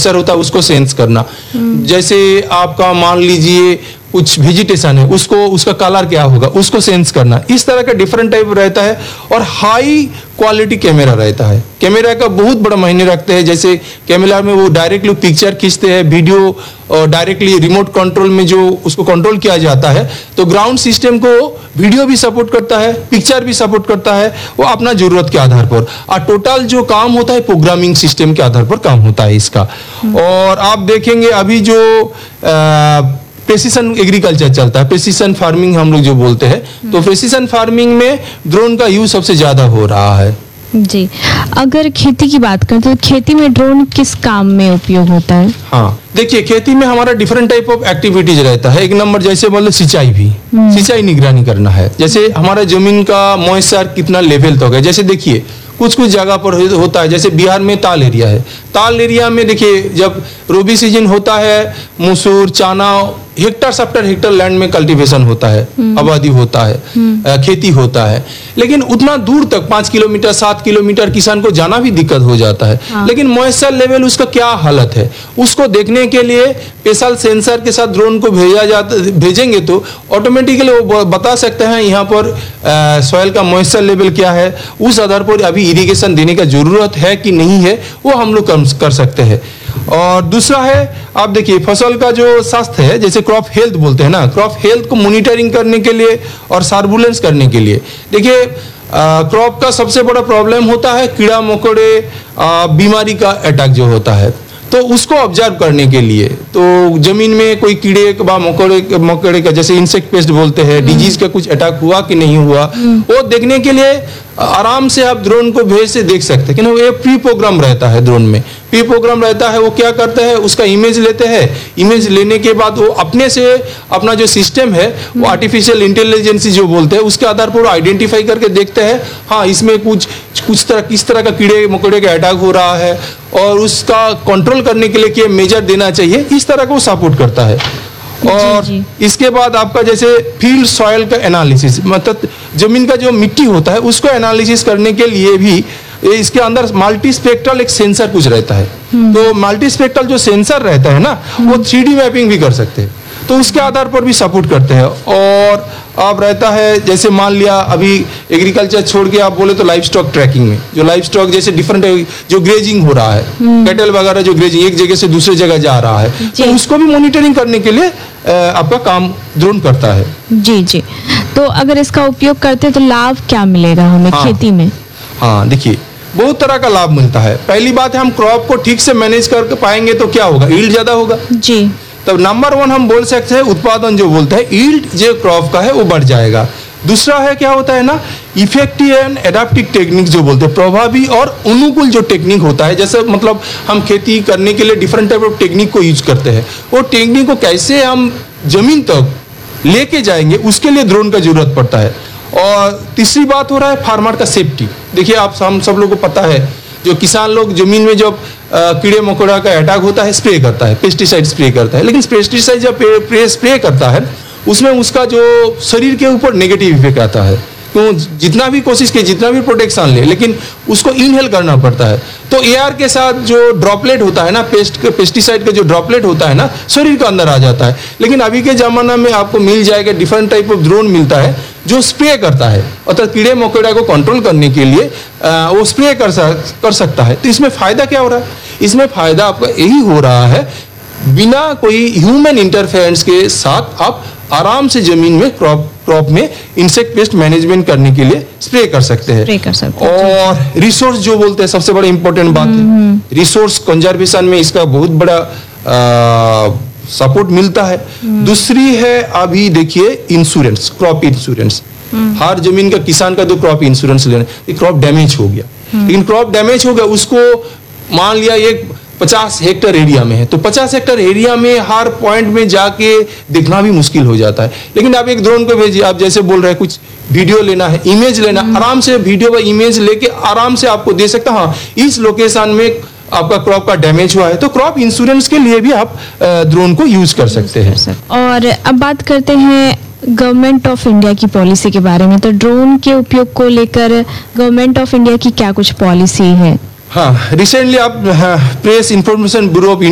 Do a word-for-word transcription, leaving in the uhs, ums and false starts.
Moisture होता है उसको सेंस करना। जैसे आपका मान लीजिए कुछ वेजिटेशन है, उसको उसका कलर क्या होगा उसको सेंस करना। इस तरह का डिफरेंट टाइप रहता है और हाई क्वालिटी कैमरा रहता है। कैमरा का बहुत बड़ा मायने रखते हैं। जैसे कैमरा में वो डायरेक्टली पिक्चर खींचते हैं, वीडियो और डायरेक्टली रिमोट कंट्रोल में जो उसको कंट्रोल किया जाता है। तो ग्राउंड सिस्टम को वीडियो भी सपोर्ट करता है, पिक्चर भी सपोर्ट करता है, वो अपना जरूरत के आधार पर। और टोटल जो काम होता है प्रोग्रामिंग सिस्टम के आधार पर काम होता है इसका। और आप देखेंगे अभी जो आ, प्रेसिशन एग्रीकल्चर चलता है, प्रेसिशन फार्मिंग हम लोग जो बोलते हैं, तो प्रेसिशन फार्मिंग में ड्रोन का यूज सबसे ज्यादा हो रहा है। जी, अगर खेती की बात करें तो खेती में ड्रोन किस काम में उपयोग होता है? हाँ, देखिए खेती में हमारा डिफरेंट टाइप ऑफ एक्टिविटीज रहता है। एक नंबर जैसे बोलो सिंचाई भी, सिंचाई निगरानी करना है। जैसे हमारा जमीन का मॉइस्चर कितना लेवल तक है, जैसे देखिए कुछ कुछ जगह पर होता है। जैसे बिहार में ताल एरिया है, ताल एरिया में देखिए जब रबी सीजन होता है, मसूर चना हेक्टर सफ्टर हेक्टर लैंड में कल्टीवेशन होता है, आबादी होता है, खेती होता है। लेकिन उतना दूर तक पांच किलोमीटर सात किलोमीटर किसान को जाना भी दिक्कत हो जाता है। हाँ। लेकिन मॉइस्चर लेवल उसका क्या हालत है उसको देखने के लिए स्पेशल सेंसर के साथ ड्रोन को भेजा जाता भेजेंगे तो ऑटोमेटिकली वो बता सकते हैं यहाँ पर सॉइल का मॉइस्चर लेवल क्या है। उस आधार पर अभी इरिगेशन देने का जरूरत है कि नहीं है वो हम लोग कर सकते हैं। और दूसरा है आप देखिए फसल का जो स्वास्थ्य है, जैसे क्रॉप हेल्थ बोलते हैं ना, क्रॉप हेल्थ को मॉनिटरिंग करने के लिए और सर्विलेंस करने के लिए। देखिए क्रॉप का सबसे बड़ा प्रॉब्लम होता है कीड़ा मकोड़े बीमारी का अटैक जो होता है, तो उसको ऑब्जर्व करने के लिए तो जमीन में कोई कीड़े का मकोड़े मकोड़े का जैसे इंसेक्ट पेस्ट बोलते हैं, डिजीज का कुछ अटैक हुआ कि नहीं हुआ, वो देखने के लिए आराम से आप ड्रोन को भेज से देख सकते हैं। क्योंकि ये प्री प्रोग्राम रहता है, ड्रोन में प्री प्रोग्राम रहता है। वो क्या करते हैं, उसका इमेज लेते हैं, इमेज लेने के बाद वो अपने से अपना जो सिस्टम है वो आर्टिफिशियल इंटेलिजेंस जो बोलते हैं उसके आधार पर वो आइडेंटिफाई करके देखते हैं हाँ इसमें कुछ कुछ तरह किस तरह का कीड़े मकोड़े का अटैक हो रहा है और उसका कंट्रोल करने के लिए क्या मेजर देना चाहिए, इस तरह को सपोर्ट करता है। और जी जी। इसके बाद आपका जैसे फील्ड सॉइल का एनालिसिस, मतलब जमीन का जो मिट्टी होता है उसको एनालिसिस करने के लिए भी इसके अंदर मल्टी स्पेक्ट्रल एक सेंसर कुछ रहता है। तो मल्टी स्पेक्ट्रल जो सेंसर रहता है ना वो थ्री डी मैपिंग भी कर सकते हैं, तो उसके आधार पर भी सपोर्ट करते हैं। और अब रहता है जैसे मान लिया अभी एग्रीकल्चर छोड़ के आप बोले तो लाइफ स्टॉक ट्रैकिंग में, जो लाइफ स्टॉक जैसे डिफरेंट जो ग्रेजिंग हो रहा है, कैटल वगैरह जो ग्रेजिंग एक जगह से दूसरे जगह जा रहा है, तो उसको भी मॉनिटरिंग करने के लिए आपका काम ड्रोन करता है। जी जी, तो अगर इसका उपयोग करते तो लाभ क्या मिलेगा हमें हाँ, खेती में? हाँ देखिए बहुत तरह का लाभ मिलता है। पहली बात है हम क्रॉप को ठीक से मैनेज कर पाएंगे तो क्या होगा, यील्ड ज्यादा होगा। जी, तब नंबर वन हम बोल सकते हैं उत्पादन जो बोलते हैं यील्ड जो क्रॉप का है वो बढ़ जाएगा। दूसरा है क्या होता है ना इफेक्टिव एंड एडाप्टिव टेक्निक जो बोलते हैं, प्रभावी और अनुकूल जो टेक्निक होता है। जैसे मतलब हम खेती करने के लिए डिफरेंट टाइप ऑफ टेक्निक को यूज करते हैं, वो टेक्निक को कैसे हम जमीन तक लेके जाएंगे उसके लिए ड्रोन का जरूरत पड़ता है। और तीसरी बात हो रहा है फार्मर का सेफ्टी। देखिए आप हम सब लोगों को पता है जो किसान लोग जमीन में जब कीड़े मकोड़ा का अटैक होता है स्प्रे करता है, पेस्टिसाइड स्प्रे करता है, लेकिन पेस्टिसाइड जब स्प्रे करता है उसमें उसका जो शरीर के ऊपर नेगेटिव इफेक्ट आता है। तो जितना भी कोशिश किए जितना भी प्रोटेक्शन ले लेकिन उसको इनहेल करना पड़ता है। तो एयर के साथ जो ड्रॉपलेट होता है ना, पेस्ट पेस्टिसाइड का जो ड्रॉपलेट होता है ना शरीर के अंदर आ जाता है। लेकिन अभी के जमाना में आपको मिल जाएगा डिफरेंट टाइप ऑफ ड्रोन मिलता है जो स्प्रे करता है, अर्थात कीड़े मकोड़ा को कंट्रोल करने के लिए आ, वो स्प्रे कर सक, कर सकता है। तो इसमें फायदा क्या हो रहा है, इसमें फायदा आपका यही हो रहा है बिना कोई ह्यूमन इंटरफेरेंस के साथ आप आराम से जमीन में क्रॉप क्रॉप में इंसेक्ट पेस्ट मैनेजमेंट करने के लिए स्प्रे कर सकते हैं। स्प्रे कर सकते हैं। और रिसोर्स जो बोलते हैं सबसे बड़ा इंपॉर्टेंट बात है, रिसोर्स कंजर्वेशन में इसका बहुत बड़ा सपोर्ट मिलता है। दूसरी है अभी देखिए इंश्योरेंस, क्रॉप इंश्योरेंस। हर जमीन का किसान का जो क्रॉप इंश्योरेंस लेना, क्रॉप डैमेज हो गया, लेकिन क्रॉप डैमेज हो गया उसको मान लिया एक पचास हेक्टर एरिया में है, तो पचास हेक्टर एरिया में हर पॉइंट में जाके देखना भी मुश्किल हो जाता है। लेकिन आप एक ड्रोन को भेजिए, आप जैसे बोल रहे हैं कुछ वीडियो लेना है, इमेज लेना, आराम से वीडियो व इमेज लेके आराम से आपको दे सकता, हाँ इस लोकेशन में आपका क्रॉप का डैमेज हुआ है, तो क्रॉप इंश्योरेंस के लिए भी आप ड्रोन को यूज कर सकते हैं। और अब बात करते हैं गवर्नमेंट ऑफ इंडिया की पॉलिसी के बारे में, तो ड्रोन के उपयोग को लेकर गवर्नमेंट ऑफ इंडिया की क्या कुछ पॉलिसी है? हाँ, रिसेंटली आप प्रेस इंफॉर्मेशन ब्यूरो ऑफ